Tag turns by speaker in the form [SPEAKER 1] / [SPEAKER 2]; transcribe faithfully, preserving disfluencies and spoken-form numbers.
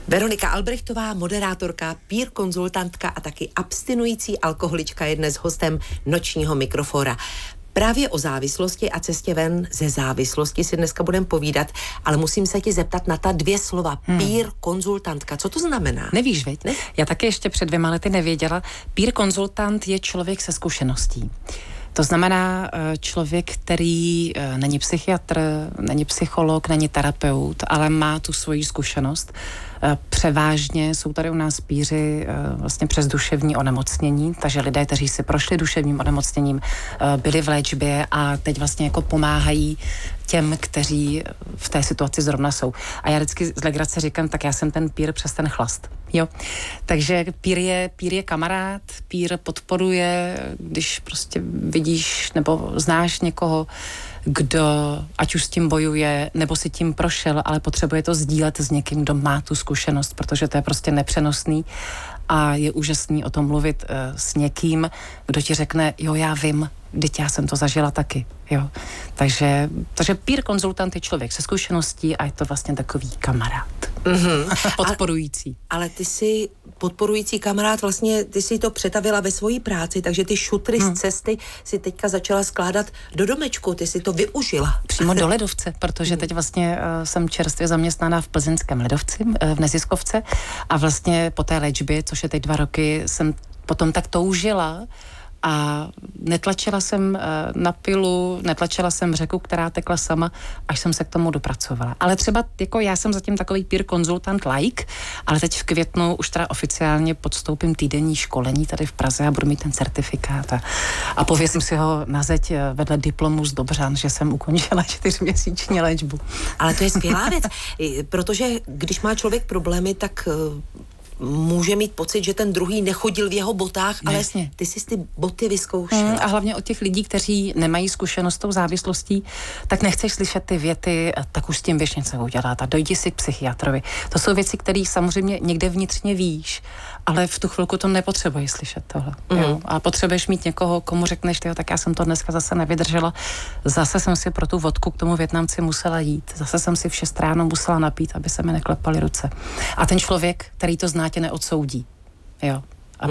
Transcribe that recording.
[SPEAKER 1] Veronika Albrechtová, moderátorka, peer konzultantka a taky abstinující alkoholička je dnes hostem Nočního mikrofóra. Právě o závislosti a cestě ven ze závislosti si dneska budeme povídat, ale musím se ti zeptat na ta dvě slova. Hmm. Peer konzultantka, co to znamená?
[SPEAKER 2] Nevíš, viď? Ne? Já taky ještě před dvěma lety nevěděla. Peer konzultant je člověk se zkušeností. To znamená člověk, který není psychiatr, není psycholog, není terapeut, ale má tu svoji zkušenost. Převážně jsou tady u nás píři vlastně přes duševní onemocnění, takže lidé, kteří si prošli duševním onemocněním, byli v léčbě a teď vlastně jako pomáhají těm, kteří v té situaci zrovna jsou. A já vždycky z legrace říkám, tak já jsem ten pír přes ten chlast. Jo. Takže pír je, pír je kamarád, pír podporuje, když prostě vidíš nebo znáš někoho, kdo ať už s tím bojuje, nebo si tím prošel, ale potřebuje to sdílet s někým, kdo má tu zkušenost, protože to je prostě nepřenosný a je úžasný o tom mluvit uh, s někým, kdo ti řekne, jo, já vím, vždyť já jsem to zažila taky, jo. Takže, takže peer konzultant je člověk se zkušeností a je to vlastně takový kamarád. Mm-hmm. Podporující.
[SPEAKER 1] Ale, ale ty jsi podporující kamarád, vlastně ty jsi to přetavila ve svojí práci, takže ty šutry hmm. z cesty si teďka začala skládat do domečku, ty si to využila.
[SPEAKER 2] Přímo do ledovce, protože teď vlastně uh, jsem čerstvě zaměstnaná v plzeňském ledovci, uh, v neziskovce a vlastně po té léčbě, což je teď dva roky, jsem potom tak toužila a netlačila jsem na pilu, netlačila jsem řeku, která tekla sama, až jsem se k tomu dopracovala. Ale třeba jako já jsem zatím takový peer konzultant like, ale teď v květnu už teda oficiálně podstoupím týdenní školení tady v Praze a budu mít ten certifikát a, a pověsím si ho na zeď vedle diplomu z Dobřan, že jsem ukončila čtyřměsíční léčbu.
[SPEAKER 1] Ale to je skvělá věc, protože když má člověk problémy, tak může mít pocit, že ten druhý nechodil v jeho botách, no, ale jasně. Ty jsi ty boty vyzkoušel.
[SPEAKER 2] Hmm, a hlavně od těch lidí, kteří nemají zkušenost s tou závislostí, tak nechceš slyšet ty věty, tak už s tím běž něco udělat a dojdi si k psychiatrovi. To jsou věci, které samozřejmě někde vnitřně víš, ale v tu chvilku to nepotřebuješ slyšet tohle. Mm. Jo? A potřebuješ mít někoho, komu řekneš, tyjo, tak já jsem to dneska zase nevydržela. Zase jsem si pro tu vodku k tomu Vietnamci musela jít. Zase jsem si v šest ráno musela napít, aby se mi neklepaly ruce. A ten člověk, který to zná, tě neodsoudí. Jo.